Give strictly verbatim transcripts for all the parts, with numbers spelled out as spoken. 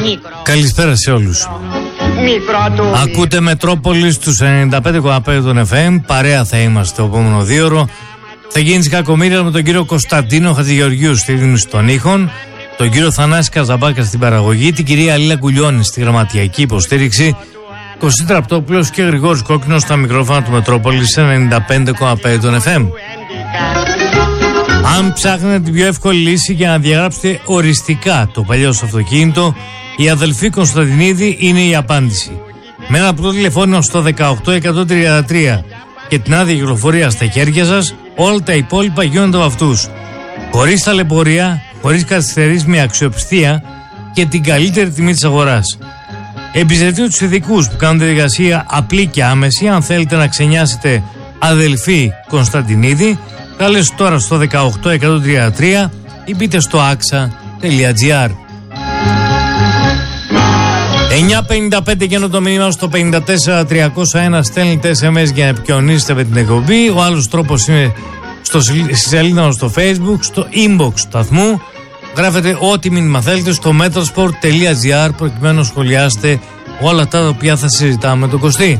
Καλησπέρα σε όλους. Ακούτε Μετρόπολη στους ενενήντα πέντε κόμμα πέντε των εφ εμ. Παρέα θα είμαστε το επόμενο δίωρο. Θα γίνει κακομοίρια με τον κύριο Κωνσταντίνο Χατζηγεωργίου στη ρύθμιση των ήχων, τον κύριο Θανάση Καζαμπάκα στην παραγωγή, την κυρία Λίλα Κουλιώνη στη γραμματιακή υποστήριξη, Κωστή Τραπτόπουλος και Γρηγόρης Κόκκινος στα μικρόφωνα του Μετρόπολη σε ενενήντα πέντε κόμμα πέντε των εφ εμ. Αν ψάχνετε την πιο εύκολη λύση για να διαγράψετε οριστικά το παλιό σας αυτοκίνητο, η αδελφή Κωνσταντινίδη είναι η απάντηση. Με ένα απλό τηλεφώνημα στο δεκαοκτώ εκατόν τριάντα τρία και την άδεια κυκλοφορία στα χέρια σας, όλα τα υπόλοιπα γίνονται από αυτούς. Χωρίς ταλαιπωρία, χωρίς καθυστερήσεις, με αξιοπιστία και την καλύτερη τιμή της αγοράς. Εμπιστευτείτε τους ειδικούς που κάνουν τη διαδικασία απλή και άμεση. Αν θέλετε να ξενιάσετε αδελφή Κωνσταντινίδη, καλέστε τώρα στο δεκαοκτώ εκατόν τριάντα τρία ή μπείτε στο αξα τελεία τζι άρ. εννιά πενήντα πέντε και το μήνυμα στο πενήντα τέσσερα τριακόσια ένα, στέλνετε ες εμ ες για να επικοινωνήσετε με την εκπομπή. Ο άλλος τρόπος είναι στο, στη σελίδα μας στο Facebook, στο inbox του σταθμού. Γράφετε ό,τι μήνυμα θέλετε στο metrosport τελεία τζι άρ προκειμένου να σχολιάσετε όλα τα οποία θα συζητάμε με τον Κωστή.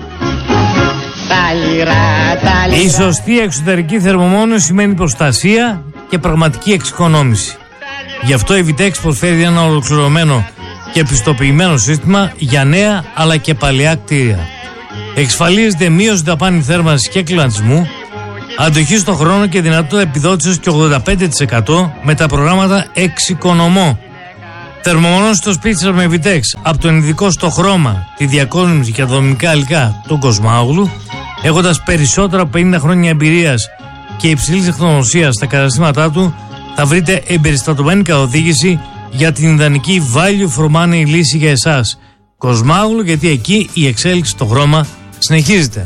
Η σωστή εξωτερική θερμομόνωση σημαίνει προστασία και πραγματική εξοικονόμηση. Γι' αυτό η Vitex προσφέρει ένα ολοκληρωμένο και πιστοποιημένο σύστημα για νέα αλλά και παλαιά κτίρια. Εξασφαλίζεται μείωση δαπάνη θέρμανσης και κλιματισμού, αντοχή στον χρόνο και δυνατότητα επιδότησης και ογδόντα πέντε τοις εκατό με τα προγράμματα Εξοικονομώ. Θερμομονώσει στο σπίτι σας με Vitex από τον ειδικό στο χρώμα, τη διακόσμηση και τα δομικά υλικά τον Κοσμάγλου, έχοντας περισσότερα από πενήντα χρόνια εμπειρίας και υψηλής τεχνογνωσίας στα καταστήματά του, θα βρείτε εμπεριστατωμένη καθοδήγηση για την ιδανική value for money λύση για εσάς. Κοσμάγλου, γιατί εκεί η εξέλιξη στο χρώμα συνεχίζεται.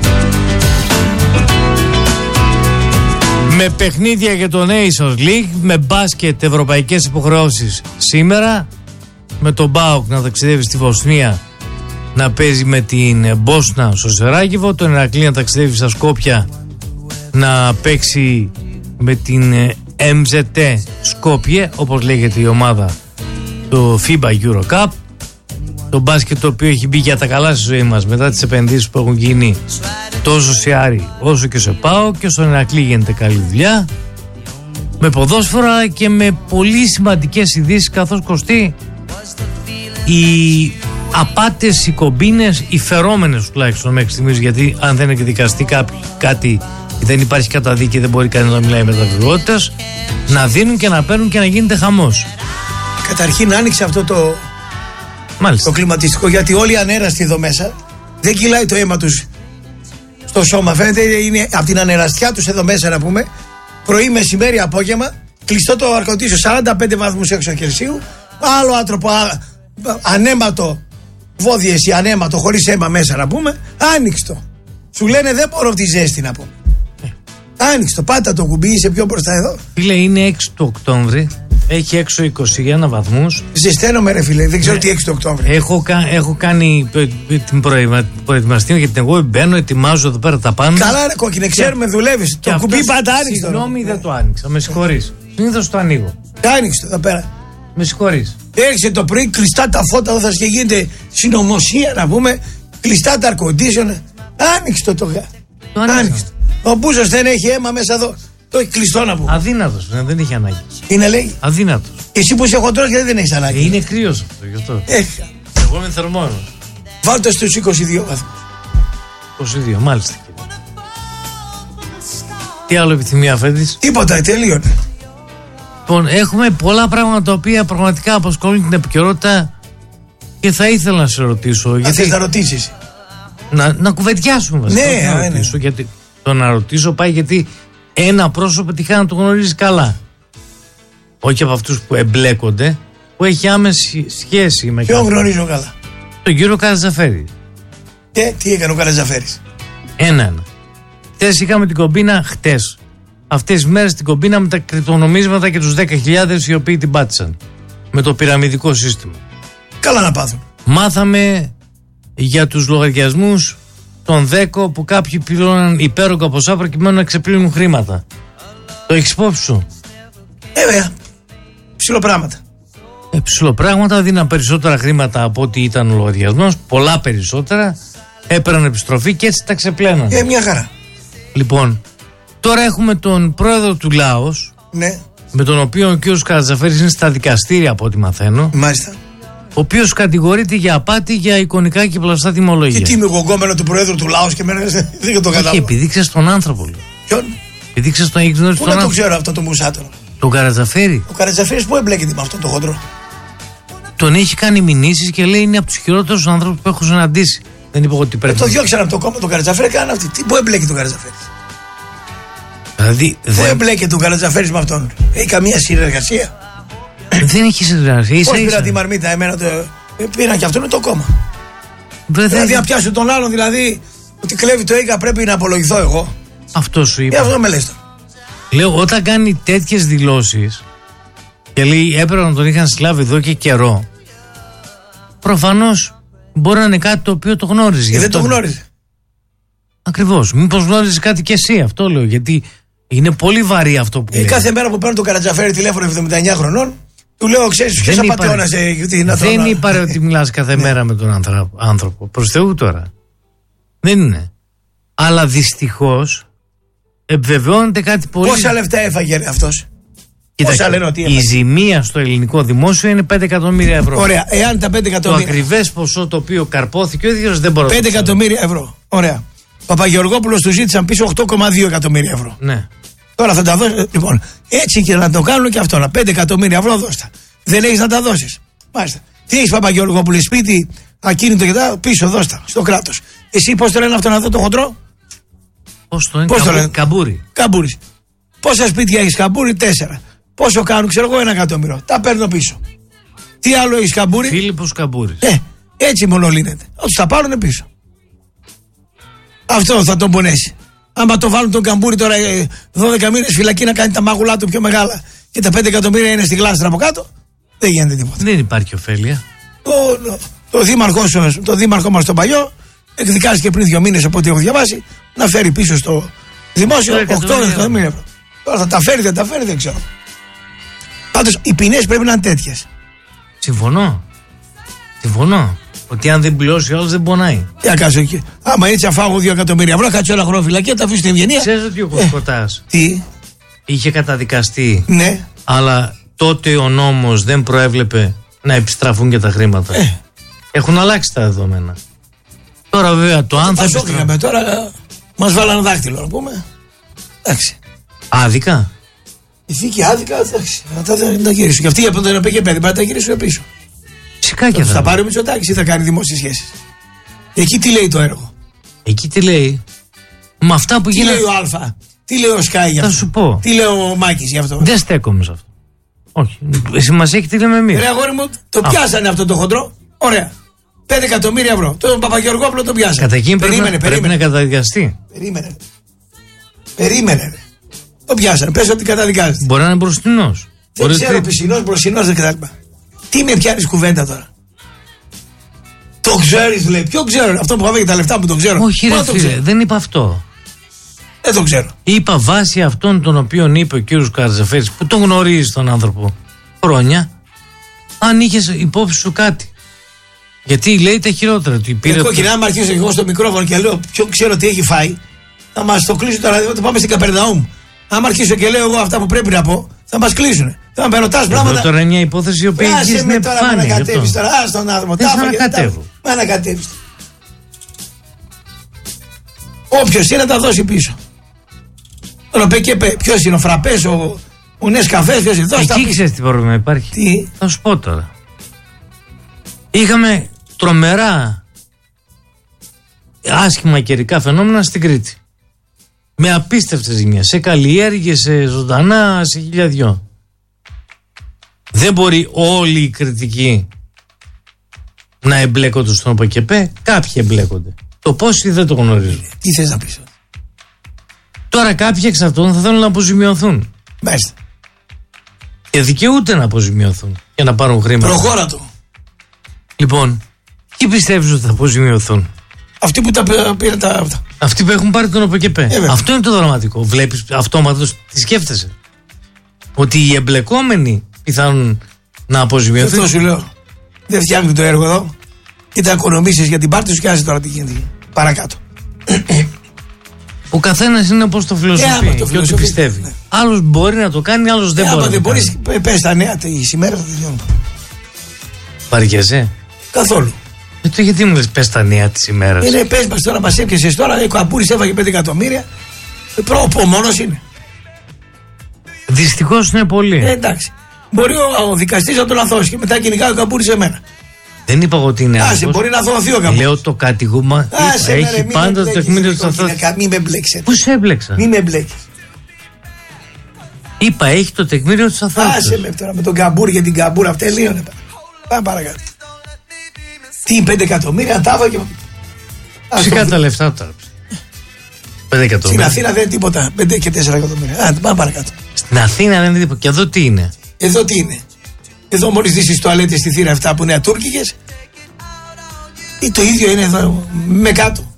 Με παιχνίδια για το Nations League, με μπάσκετ ευρωπαϊκές υποχρεώσεις σήμερα, με τον ΠΑΟΚ να ταξιδεύει στη Βοσνία να παίζει με την Μπόσνα στο Σεράγεβο, τον Ηρακλή να ταξιδεύει στα Σκόπια να παίξει με την εμ ζετ Σκόπιε, όπως λέγεται η ομάδα, το φίμπα Euro Cup. Το μπάσκετ το οποίο έχει μπει για τα καλά στη ζωή μας μετά τις επενδύσεις που έχουν γίνει τόσο σε Άρη όσο και σε ΠΑΟ, και στον Ηρακλή γίνεται καλή δουλειά. Με ποδόσφαιρα και με πολύ σημαντικές ειδήσεις, καθώς Κωστή, οι απάτες, οι κομπίνες, οι φερόμενες τουλάχιστον μέχρι στιγμής, γιατί αν δεν έχει δικαστεί κάποιο, κάτι, δεν υπάρχει καταδίκη, δεν μπορεί κανείς να μιλάει με μεταβιβαιότητας, να δίνουν και να παίρνουν και να γίνεται χαμός. Καταρχήν άνοιξε αυτό το, το κλιματιστικό, γιατί όλοι οι ανέραστοι εδώ μέσα δεν κυλάει το αίμα τους στο σώμα. Φαίνεται είναι από την ανεραστιά τους εδώ μέσα, να πούμε, πρωί, μεσημέρι, απόγευμα, κλειστό το αρκοντήσιο, σαράντα πέντε βαθμούς έξω Κελσίου, άλλο άνθρωπο α, ανέματο, βόδιες ή ανέματο χωρίς αίμα μέσα, να πούμε, άνοιξτο. Σου λένε δεν μπορώ τη ζέστη, να πούμε. Άνοιξτο, πάτα το κουμπί, είσαι πιο μπροστά εδώ. Φίλε, είναι έξι του Οκτώβρη, έχει έξω είκοσι ένα βαθμούς. Ζεσταίνομαι ρε φίλε, δεν ξέρω ναι. τι έξι του Οκτώβρη. Έχω, έχω κάνει την προετοιμαστή, γιατί εγώ μπαίνω, ετοιμάζω εδώ πέρα τα πάνω. Καλά ρε κόκκινε, ξέρουμε, δουλεύεις. Το κουμπί πάντα άνοιξτο. Συγγνώμη, δεν το άνοιξα, με συγχωρείς. Συνήθως το ανοίγω. Άνοιξτο εδώ πέρα. Με συγχωρείς. Έρχεσαι το πρωί, κλειστά τα φώτα όταν και γίνεται συνωμοσία, να πούμε, κλειστά τα αρκοντήσιον. Άνοιξτο το γα. Άνοιξτο. Ο Μπούσος δεν έχει αίμα μέσα εδώ. Το έχει κλειστό, να πούμε. Αδύνατος, ναι, δεν έχει ανάγκη. Είναι, λέει. Αδύνατος. Εσύ που είσαι χοντρός, γιατί δεν έχεις ανάγκη. Ε, είναι κρύος αυτό, γι' αυτό. Έχει. Εγώ είμαι θερμόνος. Βάλτε στους είκοσι δύο βαθμούς. είκοσι δύο, μάλιστα. Τι άλλο επιθυμεί αφέντης? Τίποτα, τελείωνε. Λοιπόν, έχουμε πολλά πράγματα τα οποία πραγματικά απασχολούν την επικαιρότητα και θα ήθελα να σε ρωτήσω. Αν γιατί... θες να ρωτήσεις. Να, να κουβεντιάσουμε βασικά. Ναι, να ρωτήσω, ναι. Γιατί το να ρωτήσω πάει γιατί ένα πρόσωπο τυχαία να το γνωρίζει καλά. Όχι από αυτούς που εμπλέκονται, που έχει άμεση σχέση με. Ποιον γνωρίζω καλά? Τον κύριο Καρατζαφέρη. Και τι έκανε ο Καρατζαφέρης? Ένα-ένα. Χτες είχαμε την κομπίνα, χτες. Αυτές τις μέρες την κομπίνα με τα κρυπτονομίσματα και τους δέκα χιλιάδες οι οποίοι την πάτησαν. Με το πυραμιδικό σύστημα. Καλά να πάθουν. Μάθαμε για τους λογαριασμούς των ΔΕΚΟ που κάποιοι πληρώναν υπέρογκα ποσά προκειμένου να ξεπλύνουν χρήματα. Το έχεις υπόψη σου? Ε, βέβαια. Ψηλοπράγματα. Ε, ψηλοπράγματα, δίναν περισσότερα χρήματα από ό,τι ήταν ο λογαριασμός, πολλά περισσότερα, έπαιρναν επιστροφή και έτσι τα ξεπλέναν. Ε, μια χαρά. Λοιπόν, τώρα έχουμε τον πρόεδρο του Λάος, ναι. με τον οποίο ο κ. Καρατζαφέρης είναι στα δικαστήρια από ό,τι μαθαίνω. Μάλιστα. Ο οποίος κατηγορείται για απάτη για εικονικά και πλαστά τιμολόγια. Και τι είμαι εγώ γκόμενο του πρόεδρου του Λάος και εμένα δεν το κατάλαβα. Όχι, επιδείξες τον άνθρωπο. Λέει. Ποιον? Επιδείξες τον άνθρωπο. Πού να το ξέρω αυτό το μουσάτο. Τον Καρατζαφέρη. Ο Καρατζαφέρης πού εμπλέκεται με αυτό το χοντρό. Τον έχει κάνει μηνύσεις και λέει είναι από τους χειρότερους άνθρωπους που έχω συναντήσει. Δεν είπε ότι πρέπει. Ε, το διώξαν από το κόμμα τον Καρατζαφέρη, κάνανε αυτή. Τι, πού εμπλέκεται ο Καρατζαφέρης. Δηλαδή, πού δεν... εμπλέκεται ο Καρατζαφέρης με αυτόν. Έχει καμία συνεργασία. Δεν έχει συνεργασία. Πώς πήρα τη μαρμίτα, εμένα το. Πήραν και αυτό είναι το κόμμα. Βρε, δηλαδή, να πιάσω τον άλλον, δηλαδή, ότι κλέβει το ΙΚΑ πρέπει να απολογηθώ εγώ. Αυτό σου είπα. Ε, αυτό με λες τώρα. Λέω, όταν κάνει τέτοιες δηλώσεις και λέει έπρεπε να τον είχαν συλλάβει εδώ και καιρό, προφανώς μπορεί να είναι κάτι το οποίο το γνώριζε. Ε, δεν το γνώριζε. Ακριβώς. Μήπως γνώριζε κάτι και εσύ, αυτό λέω. Γιατί είναι πολύ βαρύ αυτό που ε, λέει. Κάθε μέρα που παίρνω τον Καρατζαφέρη τηλέφωνο εβδομήντα εννιά χρονών, του λέω, ξέρεις, ποιος απατεώνας ε, Δεν είπα ότι μιλάς κάθε μέρα με τον άνθρωπο. Προς Θεού τώρα. Δεν είναι. Αλλά δυστυχώς επιβεβαιώνεται κάτι πολύ. Πόσα λεφτά έφαγε αυτός. Κοίταξε, λένε ότι η ζημία στο ελληνικό δημόσιο είναι πέντε εκατομμύρια ευρώ. Ωραία, εάν τα πέντε εκατομμύρια. Το ακριβές ποσό το οποίο καρπόθηκε ο ίδιος δεν μπορεί να πέντε εκατομμύρια ευρώ. Ωραία. Ο Παπαγεωργόπουλος του ζήτησαν πίσω οκτώ κόμμα δύο εκατομμύρια ευρώ. Ναι. Τώρα θα τα δώσω. Λοιπόν, έτσι και να το κάνουν και αυτό. πέντε εκατομμύρια ευρώ δώστα. Δεν έχεις να τα δώσεις. Μάλιστα. Τι έχεις Παπαγεωργόπουλο, σπίτι, ακίνητο και τα πίσω δώστα στο κράτος. Εσύ πώς το λένε αυτό να δω το χοντρό. Πώς το λένε, καμπο, καμπούρι. Καμπούρι. Πόσα σπίτια έχεις καμπούρι, τέσσερα. Πόσο κάνουν, ξέρω εγώ, ένα εκατομμύριο. Τα παίρνω πίσω. Τι άλλο έχεις καμπούρι. Φίλιππος Καμπούρης. Ε, έτσι μόνο λύνεται. Ότι τα πάρουν πίσω. Αυτό θα τον πονέσει. Άμα το βάλουν τον καμπούρι τώρα δώδεκα μήνες φυλακή να κάνει τα μάγουλά του πιο μεγάλα και τα πέντε εκατομμύρια είναι στη γλάστρα από κάτω, δεν γίνεται τίποτα. Δεν υπάρχει ωφέλεια. Το, το, το, δήμαρχο, το δήμαρχο μας τον παλιό εκδικάστηκε πριν δύο μήνες από ό,τι έχω διαβάσει να φέρει πίσω στο δημόσιο οκτώ εκατομμύρια ευρώ. Τώρα θα τα φέρει, δεν τα φέρει, δεν ξέρω. Πάντως οι ποινές πρέπει να είναι τέτοιες. Συμφωνώ. Συμφωνώ. Ότι αν δεν πληρώσει ο άλλος δεν πονάει. Τι να κάτσω εκεί. Άμα έτσι αφάγω δύο εκατομμύρια ευρώ, κάτσω ένα χρόνο φυλακή, θα αφήσω την ευγενία. Ξέρεις ότι ο Κοσκοτάς ε, τι? είχε καταδικαστεί. Ναι. Αλλά τότε ο νόμος δεν προέβλεπε να επιστραφούν και τα χρήματα. Ε. Έχουν αλλάξει τα δεδομένα. Τώρα βέβαια το αν θα επιστραφούν. Τώρα μας βάλανε δάχτυλο να πούμε. Εντάξει. Άδικα. Η θήκη άδικα, εντάξει. Να τα, τα γυρίσουν. Και αυτοί από τον ΕΠΕ πρέπει να τα γυρίσουν πίσω. Φυσικά και θα. Θα πάρει ο Μητσοτάκης ή θα κάνει δημόσιες σχέσεις. Εκεί τι λέει το έργο. Εκεί τι λέει. Με αυτά που τι γίνανε. λέει ο Αλφα. Τι λέει ο Σκάι για αυτό. Θα σου πω. Τι λέει ο Μάκης για αυτό. Δεν στέκομαι σε αυτό. Όχι. Σημασία έχει τι λέμε εμείς. Ρε αγόρι μου, το πιάσανε αυτό το χοντρό. Ωραία. πέντε εκατομμύρια ευρώ. Τον Παπαγεωργόπουλο το πιάσανε. Κατά εκείνη περίμενε, πρέπει, περίμενε. πρέπει να καταδικαστεί. Περίμενε. Περίμενε. Το πιάσανε. Πες ότι καταδικάζεται. Μπορεί να είναι μπροστινός. Δεν Μπορεί ξέρω, πισινός, μπροστινός, δεν κτλ. Τι με πιάνεις κουβέντα τώρα. Το ξέρεις, λέει. Ποιο ξέρω. Αυτό που είχα τα λεφτά που το ξέρω. Όχι, ρε φίλε, δεν είπα αυτό. Δεν το ξέρω. Είπα βάσει αυτών των οποίων είπε ο κύριος Καρατζαφέρης, που τον γνωρίζει τον άνθρωπο χρόνια, αν είχες υπόψη σου κάτι. Γιατί λέει τα χειρότερα του. Πήρε εγώ, και άμα αρχίσω εγώ στο μικρόφωνο και λέω ποιο ξέρω τι έχει φάει, θα μας το κλείσουν τώρα. Θα πάμε στην Καπερναούμ. Άμα αρχίσω και λέω εγώ αυτά που πρέπει να πω, θα μας κλείσουν. Θα με ρωτάς πράγματα. Αυτό τώρα είναι μια υπόθεση η οποία έχει στην επιφάνεια. Μα ανακατεύεις τώρα, ας τον άνθρωπο. Δεν θα ανακατεύω. Μα ανακατεύεις. Όποιος είναι να τα δώσει πίσω. Τώρα πέ και πέ, ποιος είναι ο Φραπές, ο, ο Νεσκαφές, ποιος είναι. Εκεί ξέρεις τι πρόβλημα υπάρχει. Τι? Θα σου πω τώρα. Είχαμε τρομερά άσχημα καιρικά φαινόμενα στην Κρήτη. Με απίστευτες ζημιές, σε καλλιέργειες, σε ζωντανά, σε χιλιαδιό. Δεν μπορεί όλοι οι κριτικοί να εμπλέκονται στον ΟΠΕΚΕΠΕ, κάποιοι εμπλέκονται. Το πόσοι δεν το γνωρίζουν. Τι θες να πεις? Τώρα κάποιοι εξ αυτών θα θέλουν να αποζημιωθούν. Μάλιστα. Και δικαιούται να αποζημιωθούν για να πάρουν χρήματα. Προχώρα του. Λοιπόν, τι πιστεύεις ότι θα αποζημιωθούν? Αυτοί που τα πήραν τα αυτά. Αυτοί που έχουν πάρει τον ΟΠΕΚΕΠΕ. Ε, Αυτό είναι το δραματικό. Βλέπεις αυτόματος τι σκέφτεσαι. Ότι οι εμπλεκόμενοι πιθανόν να αποζημιωθεί. Αυτό σου λέω. Δεν φτιάχνει το έργο εδώ. Κοίτα, οικονομήσεις για την πάρτι σου και άσε τώρα τι γίνεται. Παρακάτω. Ο καθένας είναι πώς το φιλοσοφεί yeah, και ό,τι πιστεύει. Ναι. Άλλος μπορεί να το κάνει, άλλος δεν yeah, μπορεί. Αν δεν μπορεί, πες τα νέα τη ημέρα θα τελειώνουν. Βαριέσαι. Καθόλου. Ε, το γιατί μου λες πες τα νέα της ημέρας. Είναι πες μας τώρα, μας έπιασες τώρα. Ο Καμπούρης έφαγε πέντε εκατομμύρια. Πρόπο μόνος είναι. Δυστυχώς είναι πολύ. Ε, εντάξει. Μπορεί ο, ο δικαστής να τον αθώσει και μετά κυνηγάει ο Καμπούρης σε μένα. Δεν είπα ότι είναι Άσε, μπορεί να αθωωωθεί ο Καμπούρης. Λέω το κατηγούμα. Άσε, έχει ρε, πάντα το τεκμήριο της αθώωσης. Μην με μπλέξετε. Πού σε έμπλεξα. Μην με μπλέξετε. Είπα, έχει το τεκμήριο της αθώωσης. Άσε με τώρα με τον Καμπούρη και την Καμπούρα. Αυτή τελείωνε. Πάμε παρακάτω. Τι πέντε εκατομμύρια, τα και. Φυσικά τα λεφτά τώρα. πέντε εκατομμύρια. Στην Αθήνα δεν είναι τίποτα. πέντε και τέσσερα εκατομμύρια. Α, πάμε παρακάτω. Στην Αθήνα δεν είναι τίποτα. Και εδώ τι είναι. Εδώ τι είναι. Εδώ μόλις δεις τις τουαλέτες στη θύρα αυτά που είναι ατούρκικες. Ή το ίδιο είναι εδώ με κάτω.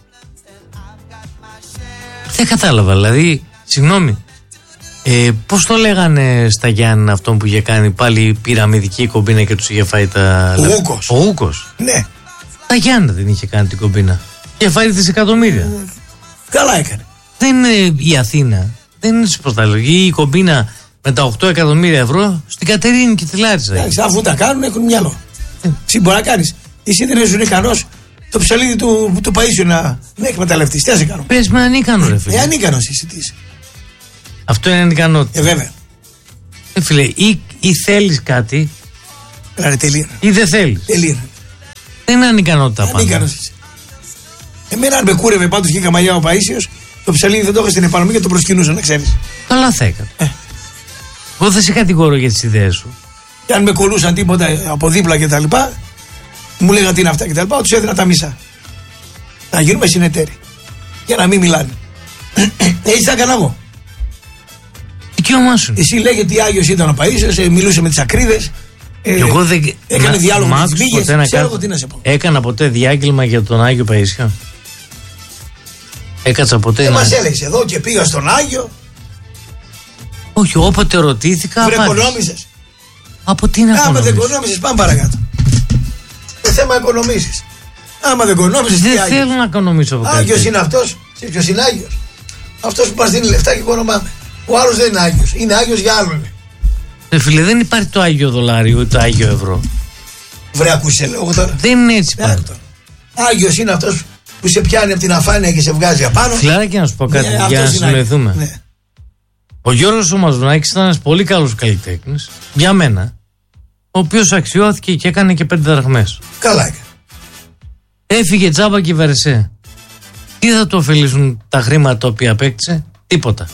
Δεν κατάλαβα. Δηλαδή, συγγνώμη. Ε, πώς το λέγανε στα Γιάννη αυτόν που είχε κάνει πάλι πυραμιδική κομπίνα και τους είχε φάει τα. Ο Ούκος. Ο Ούκος. Ναι. Τα Γιάννη δεν είχε κάνει την κομπίνα. Είχε φάει δισεκατομμύρια. Ε, καλά έκανε. Δεν είναι η Αθήνα. Δεν είναι πώς τα λέω. Η κομπίνα με τα οκτώ εκατομμύρια ευρώ στην Κατερίνη και τη Λάρισα. Εντάξει, αφού τα κάνουν έχουν μυαλό. Ε. Εσύ μπορεί να κάνεις. Εσύ δεν ήσουν ικανός το ψαλίδι του, του Παΐσιου να, να εκμεταλλευτείς. Τι να σε κάνω. Πες με ανίκανο ρε φίλε. Ε, ανίκανος εσύ τι είσαι. Αυτό είναι ανικανότητα. Ε, βέβαια. Ε, φίλε, ή, ή θέλεις κάτι. Άρα, τελείω. Ή δεν θέλεις. Τελείω. Δεν είναι ανικανότητα πάντα. Ανίκανος είσαι. Εμένα αν με κούρευε πάντως και καμαλιά ο Παΐσιος, το ψαλίδι δεν το είχα στην επανομή και το προσκυνούσα, να ξέρεις. Καλά θα έκανε. Ε. Εγώ δεν σε κατηγορώ για τις ιδέες σου. Και αν με κολούσαν τίποτα από δίπλα και τα λοιπά, μου λέγανε τι είναι αυτά και τα λοιπά, τους έδινα τα μισά. Να γίνουμε συνεταίροι. Για να μην μιλάνε. Έτσι θα έκανα εγώ. Δικαίωμά σου. Εσύ λέγε τι Άγιος ήταν ο Παΐσιος, ε, μιλούσε με τις ακρίδες. Ε, εγώ δεν. Έκανε διάλογο με τις μύγες. Ξέρω εγώ τι να σε πω. Έκανα ποτέ διάγγελμα για τον Άγιο Παΐσιο. Έκατσα ποτέ. Δεν μας έλεγες εδώ και πήγα στον Άγιο. Όχι, όποτε ρωτήθηκα. Βρεκονόμησες. Από τι να κάνω. Άμα δεν οικονόμησες, πάμε παρακάτου. Το θέμα οικονομήσεις. Άμα δεν οικονόμησες, δεν θέλω να οικονομήσω. Άγιος είναι αυτός. Ποιος είναι Άγιος. Αυτός που μας δίνει λεφτά και οικονομάμε. Ο άλλος δεν είναι Άγιος. Είναι Άγιος για άλλον. Ε, φίλε, δεν υπάρχει το Άγιο δολάριο ή το Άγιο ευρώ. Βρε, ακούσε λέω τώρα. Δεν είναι έτσι πάντα. Άγιος είναι αυτός που σε πιάνει από την αφάνεια και σε βγάζει απάνω. Φιλαράκι να σου πω κάτι, ναι, για να συνοηθούμε. Ναι. Ο Γιώργος ο Μαζουνάκης ήταν ένας πολύ καλός καλλιτέχνης, για μένα, ο οποίος αξιώθηκε και έκανε και πέντε δραχμές. Καλά έκανε. Έφυγε τζάμπα και βερσέ. Τι θα του ωφελήσουν τα χρήματα τα οποία απέκτησε? Τίποτα.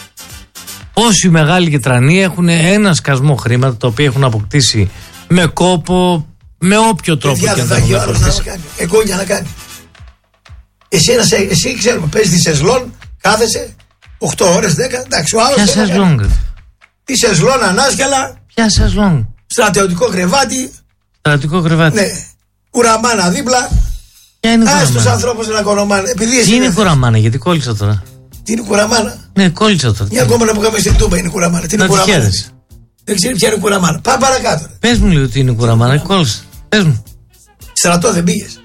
Όσοι μεγάλοι και τρανοί έχουν ένα σκασμό χρήματα τα οποία έχουν αποκτήσει με κόπο, με όποιο τρόπο και αν θα έχουν αποκτήσει. Εγώ για να κάνει. Εσύ, εσύ ξέρουμε, παίζει τη σεσλόν, κάθεσαι οκτώ ώρες, δέκα, εντάξει, ο άλλος. Ποια σεσλόν? Τη σεσλόν ανάσκελα. Ποια σεσλόν? Στρατιωτικό κρεβάτι. Στρατιωτικό κρεβάτι. Ναι. Κουραμάνα δίπλα. Ποια είναι η κουραμάνα? Άς τους ανθρώπους να κονομάνε. Τι είναι η κουραμάνα, γιατί κόλλησα τώρα. Τι είναι η κουραμάνα? Ναι, κόλλησα τώρα. Μια κόμμα που είχαμε στην Τούμπα είναι η κουραμάνα. Τι είναι η κουραμάνα? Δεν ξέρει ποια είναι η κουραμάνα. Πάμε παρακάτω. Πες μου λίγο τι είναι η κουραμάνα, κόλλησα. Πες μου. Στρατό δεν πήγες?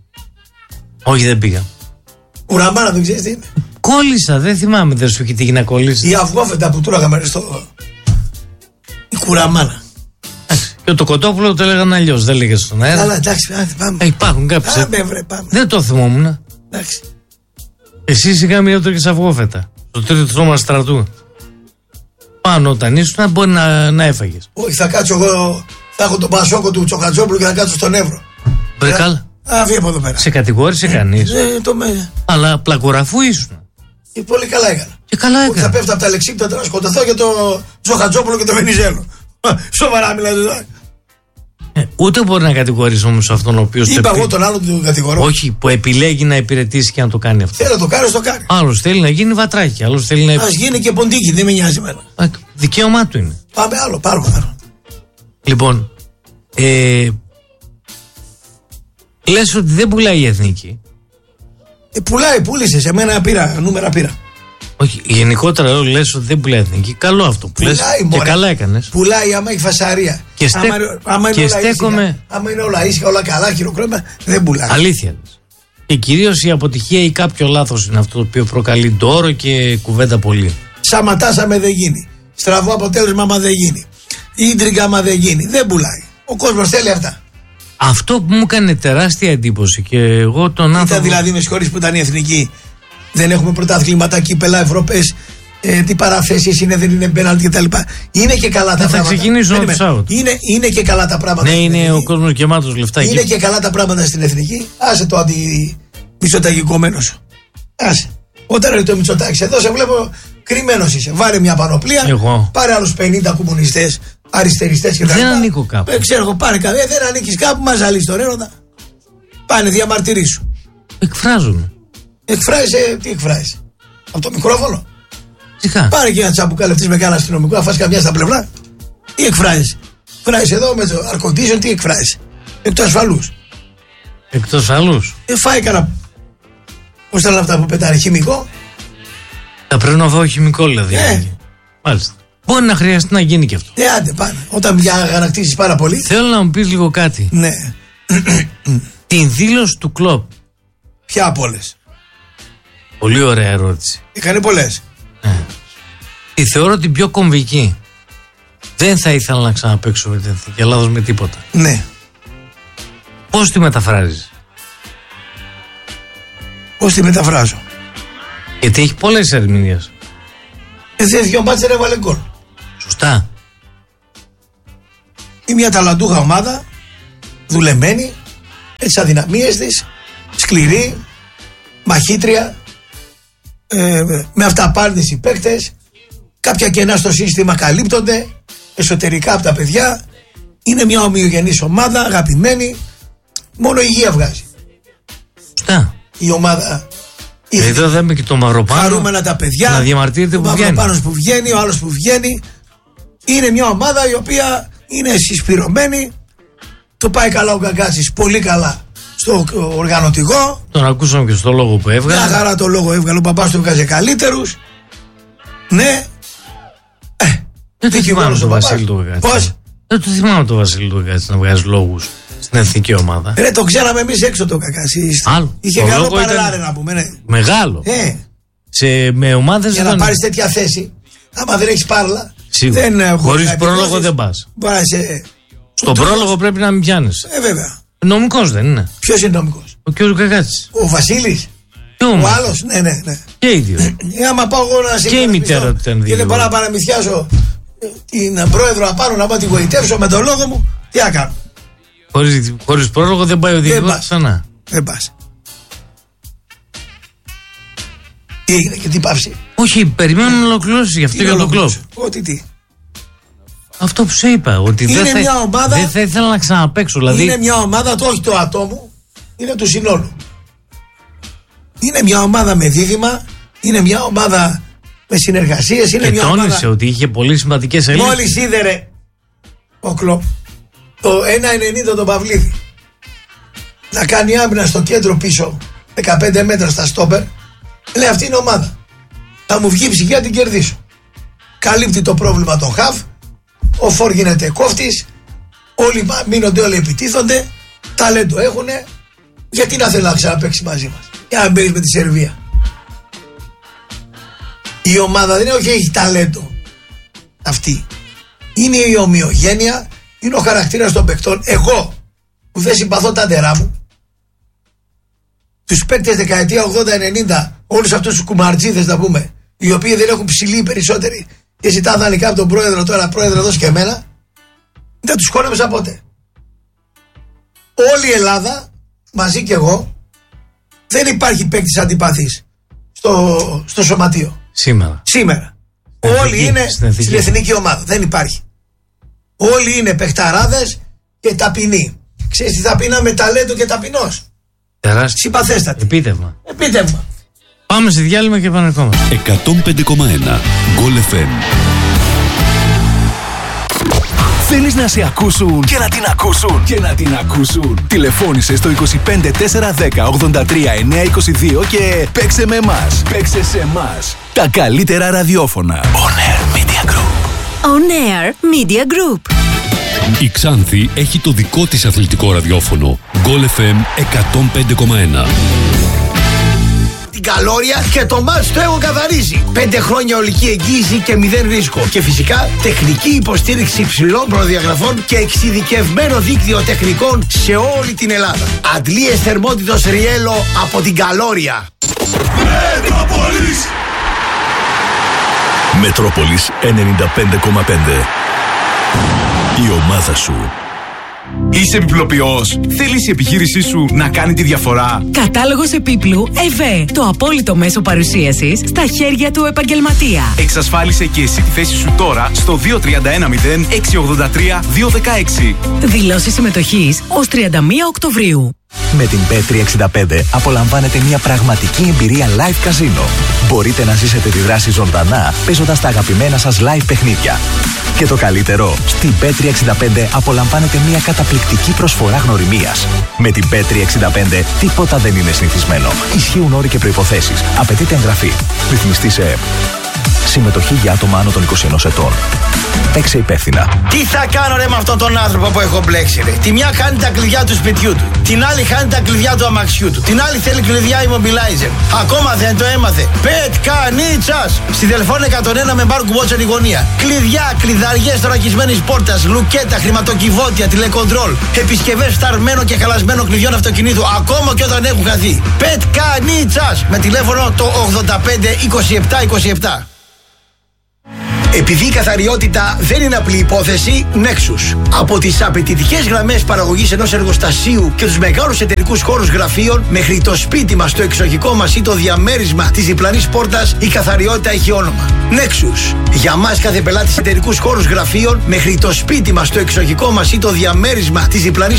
Όχι, δεν πήγα. Κουραμάνα δεν ξέρεις τι είναι? Κόλλησα, δεν θυμάμαι, δεν σου έχει τύχει να κολλήσει. Η αυγόφετα που τρώγαμε στο. Η κουραμάνα. Και το κοτόπουλο το έλεγαν αλλιώς, δεν λέγε στον αέρα. Καλά, εντάξει, πάμε. Ε, υπάρχουν κάποιοι. Πάμε, βρε, πάμε. Δεν το θυμόμουν. Εντάξει. Εσύ σιγά μην έτρωγες αυγόφετα. Στο τρίτο σώμα στρατού. Πάνω όταν ήσουν μπορεί να, να έφαγες. Όχι, θα κάτσω εγώ. Θα έχω τον Πασόκο του Τσοχατζόπουλου και θα κάτσω στον Εύρο. Βρε καλά. Α, βγει από εδώ πέρα. Σε κατηγόρησε κανείς. Ναι, το με. Αλλά πλακουραφού ήσουν. Και πολύ καλά έκανα. Και καλά έκανα. Θα πέφτω από τα λεξίπτωτα να σκοτωθώ για το Τσοχατζόπουλο και το Βενιζέλο. Σοβαρά μιλάτε. Ε, ούτε μπορεί να κατηγορήσει όμως αυτόν ο οποίος. Είπα εγώ τον άλλον τον κατηγορώ. Όχι, που επιλέγει να υπηρετήσει και να το κάνει αυτό. Θέλει να το κάνει, το κάνει. Άλλος θέλει να γίνει βατράκι. Άλλος θέλει να. Ας γίνει και ποντίκι, δεν με νοιάζει εμένα. Α, δικαίωμά του είναι. Πάμε άλλο, πάρουμε άλλο. Λοιπόν, ε, λες ότι δεν πουλάει η Εθνική. Ε, πουλάει, πούλησε. Σε μένα πήρα, νούμερα πήρα. Όχι, γενικότερα λέω, λες ότι δεν πουλάει εθνική. Καλό αυτό που λες. Και καλά έκανες. Πουλάει άμα έχει φασαρία. Και, στε... άμα, άμα και είναι στέκομαι. Ήσυχα, άμα είναι όλα ήσυχα, όλα καλά, χειροκρότημα, δεν πουλάει. Αλήθεια λες. Και κυρίως η αποτυχία ή κάποιο λάθος είναι αυτό το οποίο προκαλεί ντόρο και κουβέντα πολύ. Σαματάσαμε δεν γίνει. Στραβό αποτέλεσμα άμα δεν γίνει. Ίντριγκα άμα δεν γίνει. Δεν πουλάει. Ο κόσμος θέλει αυτά. Αυτό που μου έκανε τεράστια εντύπωση και εγώ τον άνθρωπο. Ήταν δηλαδή, με συγχωρείς που ήταν η εθνική. Δεν έχουμε πρωταθλήματα, κύπελα, Ευρώπες. Ε, τι παραθέσεις είναι, δεν είναι πέναλτι κτλ. Είναι και καλά τα θα πράγματα. Θα ξεκινήσουν το Σάββατο. Είναι, είναι και καλά τα πράγματα. Ναι, είναι εθνική. Ο κόσμος γεμάτος λεφτά. Είναι και καλά τα πράγματα στην εθνική. Άσε το αντιμισοταγικομένο σου. Άσε. Όταν είναι το Μητσοτάκης εδώ, σε βλέπω κρυμμένος είσαι. Βάλε μια πανοπλία. Εγώ. Πάρε άλλους πενήντα κομμουνιστές, αριστεριστές κτλ. Δεν ανήκω κάπου. Ε, ξέρω, πάρε κάπου. Ε, δεν ανήκεις κάπου, μας ζαλείς τον έρωτα. Πάνε, διαμαρτυρήσου. Εκφράζομαι. Εκφράζεσαι, τι εκφράζεσαι. Από το μικρόφωνο. Σιγά. Πάρε και ένα τσαμπουκάλευτης με κανένα αστυνομικό, να φας καμιά στα πλευρά. Τι εκφράζεσαι. Εκφράζεσαι εδώ με το αρκοντίζον, τι εκφράζεσαι. Εκ του ασφαλούς. Εκ του ασφαλούς. Ε, φάει κανένα. Πώς θα λένε αυτά που πετάνε, χημικό. Θα πρέπει να φάω χημικό, δηλαδή. Ε. Μάλιστα. Μπορεί να χρειαστεί να γίνει και αυτό. Ε, άντε πάνε. Όταν πια ανακτήσεις πάρα πολύ. Θέλω να μου πεις λίγο κάτι. Ναι. Την δήλωση του Κλοπ. Ποια από όλες. Πολύ ωραία ερώτηση. Είχανε πολλές. Ε. Τη θεωρώ την πιο κομβική. Δεν θα ήθελα να ξαναπαίξω με την Εθνική Ελλάδος με τίποτα. Ναι. Πώς τη μεταφράζεις. Πώς τη μεταφράζω. Γιατί έχει πολλές ερμηνείες. Εσύ δυο μπάτσε ρε βάλε γκολ. Σωστά. Είναι μια ταλαντούχα ομάδα, δουλεμένη, με τις αδυναμίες της, σκληρή, μαχήτρια, ε, με αυταπάρνηση παίκτες, κάποια κενά στο σύστημα καλύπτονται, εσωτερικά από τα παιδιά. Είναι μια ομοιογενής ομάδα, αγαπημένη, μόνο υγεία βγάζει. Σωστά. Η ομάδα. Εδώ δέμε και το Μαυροπάνο. Χαρούμενα τα παιδιά. Να διαμαρτύρεται που βγαίνει. Ο Μαυροπάνος που βγαίνει, ο άλλος που βγαίνει. Είναι μια ομάδα η οποία είναι συσπηρωμένη. Το πάει καλά ο Γκαγκάτσης, πολύ καλά στο οργανωτικό. Τον ακούσαμε και στο λόγο που έβγαλε. Μια χαρά το λόγο έβγαλε. Ο παπάς του έβγαζε καλύτερους. Ναι. Ε, δεν το θυμάμαι τον Βασίλη του Γκαγκάτση. Πώς? Δεν το θυμάμαι τον Βασίλη του Γκαγκάτση να βγάζει λόγους στην εθνική ομάδα. Ρε, το ξέραμε εμείς έξω το Γκαγκάτσι. Είχε καλό παρελάρε να πούμε. Ναι. Μεγάλο. Ε. Σε, με ομάδες για να πάρεις τέτοια θέση, άμα δεν έχεις πάρλα. Σίγουρα. Χωρίς πρόλογο δεν πας. Σε... Στον πρόλογο πρέπει να μην πιάνεις. Ε, βέβαια. Νομικός δεν είναι. Ποιος είναι νομικός? Ο κ. Γκαγκάτσης. Ο Βασίλης. Και ο, ο άλλος, ναι, ναι, ναι. Και οι δύο. Ε, άμα πάω εγώ να και η μητέρα του ήταν δύο. Και δεν πάω να παραμυθιάσω την πρόεδρο απάνω να πάω να τη γοητεύσω με τον λόγο μου, τι να κάνω. Χωρίς, χωρίς πρόλογο δεν πάει ο διοικητής ξανά. Δεν πας. Τι έγινε και τι πάψει. Όχι, περιμένω να ολοκληρώσει γι' αυτό για τον Κλοπ. Ότι τι. Αυτό που σου είπα, ότι δεν θα, μια ομάδα, δεν θα ήθελα να ξαναπαίξω. Δηλαδή... Είναι μια ομάδα, το όχι του ατόμου, είναι του συνόλου. Είναι μια ομάδα με δίδυμα, είναι μια ομάδα με συνεργασίες. Είναι και μια τόνισε ομάδα... ότι είχε πολύ σημαντικές ελλείψεις. Μόλις είδε ρε ο Κλοπ το ένα ενενήντα τον Παυλίδη να κάνει άμυνα στο κέντρο πίσω δεκαπέντε μέτρα στα στόπερ, λέει αυτή είναι ομάδα. Θα μου βγει ψυχή να την κερδίσω. Καλύπτει το πρόβλημα των χαφ. Ο Φορ γίνεται κόφτης. Όλοι μείνονται, όλοι επιτίθονται. Ταλέντο έχουνε. Γιατί να θέλει να ξαναπαίξει μαζί μας. Για να μπαίνεις με τη Σερβία. Η ομάδα δεν είναι όχι έχει ταλέντο. Αυτή. Είναι η ομοιογένεια. Είναι ο χαρακτήρας των παικτών. Εγώ που δεν συμπαθώ τα ντερά μου. Τους παίκτες δεκαετία ογδόντα ενενήντα. Όλους αυτούς τους κουμαρτζίδες να πούμε. Οι οποίοι δεν έχουν ψηλή περισσότεροι. Και ζητά δανεικά από τον πρόεδρο τώρα, πρόεδρο δώσει και εμένα. Δεν τους χώνεμεσα ποτέ. Όλη η Ελλάδα, μαζί κι εγώ, δεν υπάρχει παίκτης αντιπαθής στο, στο σωματείο. Σήμερα. Σήμερα. Εθνική, Όλοι είναι στην εθνική. στην εθνική ομάδα. Δεν υπάρχει. Όλοι είναι παιχταράδες και ταπεινοί. Ξέρεις τι θα πίναμε, ταλέντο και ταπεινός. Τεράστιο. Συμπαθέστατη. Επίτευγμα. Επίτευγμα. Πάμε σε διάλειμμα και επανερχόμαστε. εκατόν πέντε κόμμα ένα Goal εφ εμ. Θέλεις να σε ακούσουν και να την ακούσουν και να την ακούσουν. Τηλεφώνησε στο είκοσι πέντε τετρακόσια δέκα ογδόντα τρία εννιακόσια είκοσι δύο και παίξε με εμάς. Παίξε σε εμάς. Τα καλύτερα ραδιόφωνα. On Air Media Group. On Air Media Group. Η Ξάνθη έχει το δικό της αθλητικό ραδιόφωνο. Goal εφ εμ εκατόν πέντε κόμμα ένα. Την καλόρια και το μάτς το έχω καθαρίσει. Πέντε χρόνια ολική εγγύηση και μηδέν ρίσκο. Και φυσικά τεχνική υποστήριξη υψηλών προδιαγραφών και εξειδικευμένο δίκτυο τεχνικών σε όλη την Ελλάδα. Αντλίες θερμότητος Ριέλο από την καλόρια. Μετρόπολης Μετρόπολης ενενήντα πέντε κόμμα πέντε. Η ομάδα σου. Είσαι επιπλοποιός. Θέλεις η επιχείρησή σου να κάνει τη διαφορά. Κατάλογος επίπλου ΕΒΕ. Το απόλυτο μέσο παρουσίασης στα χέρια του επαγγελματία. Εξασφάλισε και εσύ τη θέση σου τώρα στο δύο τρία ένα μηδέν έξι ογδόντα τρία δύο δεκαέξι. Δηλώσεις συμμετοχής ως τριάντα μία Οκτωβρίου. Με την μπετ τριακόσια εξήντα πέντε απολαμβάνετε μια πραγματική εμπειρία live καζίνο. Μπορείτε να ζήσετε τη δράση ζωντανά παίζοντας τα αγαπημένα σας live παιχνίδια. Και το καλύτερο, στην μπετ τριακόσια εξήντα πέντε απολαμβάνετε μια καταπληκτική προσφορά γνωριμίας. Με την μπετ τριακόσια εξήντα πέντε τίποτα δεν είναι συνηθισμένο. Ισχύουν όροι και προϋποθέσεις. Απαιτείται εγγραφή. Ρυθμιστή σε ΕΕΠ. Συμμετοχή για άτομα άνω των είκοσι ενός ετών. Παίξε υπεύθυνα. Τι θα κάνω ρε με αυτόν τον άνθρωπο που έχω μπλέξει ρε. Τη μια κάνει τα κλειδιά του σπιτιού του. Την άλλη χάνει τα κλειδιά του αμαξιού του. Την άλλη θέλει κλειδιά immobilizer. Ακόμα δεν το έμαθε. Πετκανίτσας. Στη τηλεφώνη εκατόν ένα με μπάρ κουμπότσεν η γωνία. Κλειδιά, κλειδαριές θωρακισμένης πόρτας, λουκέτα, χρηματοκιβώτια, τηλεκοντρόλ. Επισκευές φταρμένο και χαλασμένο κλειδιών αυτοκινήτου. Ακόμα και όταν έχουν χαθεί. Πετκανίτσας. Με τηλέφωνο το ογδόντα πέντε είκοσι επτά είκοσι επτά. Επειδή η καθαριότητα δεν είναι απλή υπόθεση, Nexus. Από τις απαιτητικές γραμμές παραγωγής ενός εργοστασίου και τους μεγάλους εταιρικούς χώρους γραφείων μέχρι το σπίτι μας, το εξοχικό μας ή το διαμέρισμα της διπλανής πόρτας, η καθαριότητα έχει όνομα. Nexus. Για μας κάθε πελάτης εταιρικούς χώρους γραφείων μέχρι το σπίτι μας, το εξοχικό μας ή το διαμέρισμα της διπλανής